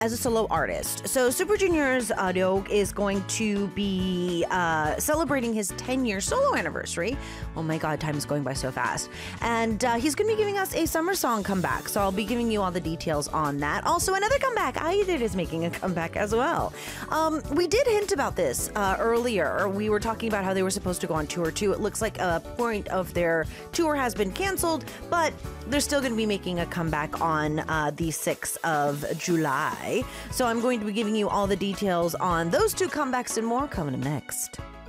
as a solo artist. So Super Junior's Doug is going to be celebrating his 10-year solo anniversary. Oh my God, time is going by so fast. And he's going to be giving us a summer song comeback. So I'll be giving you all the details on that. Also, another comeback, IDIT is making a comeback as well. We did hint about this earlier. We were talking about how they were supposed to go on tour too. It looks like a point of their tour has been canceled, but they're still going to be making a comeback on the 6th of July. So I'm going to be giving you all the details on those two comebacks and more coming up next.